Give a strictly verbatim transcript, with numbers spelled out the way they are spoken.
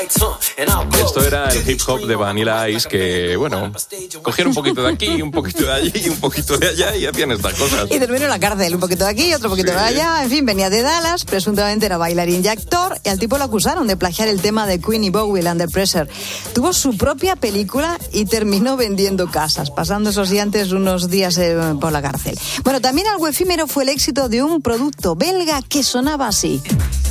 Esto era el hip hop de Vanilla Ice, que, bueno, cogieron un poquito de aquí, un poquito de allí, un poquito de allá y hacían estas cosas. Y terminó en la cárcel, un poquito de aquí, otro poquito sí. de allá. En fin, venía de Dallas, presuntamente era bailarín y actor, y al tipo lo acusaron de plagiar el tema de Queen y Bowie, Under Pressure. Tuvo su propia película y terminó vendiendo casas, pasando esos días unos días eh, por la cárcel. Bueno, también algo efímero fue el éxito de un producto belga que sonaba así.